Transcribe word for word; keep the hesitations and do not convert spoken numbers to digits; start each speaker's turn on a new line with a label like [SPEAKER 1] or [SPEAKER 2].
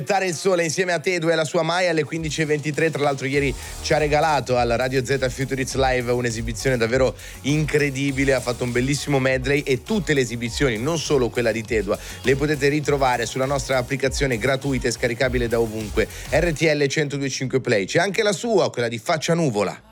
[SPEAKER 1] Aspettare il sole insieme a Tedua e la sua Maya alle quindici e ventitré. Tra l'altro ieri ci ha regalato al Radio Z Future Live un'esibizione davvero incredibile, ha fatto un bellissimo medley e tutte le esibizioni, non solo quella di Tedua, le potete ritrovare sulla nostra applicazione gratuita e scaricabile da ovunque, R T L centodue e cinque Play. C'è anche la sua, quella di Faccia Nuvola.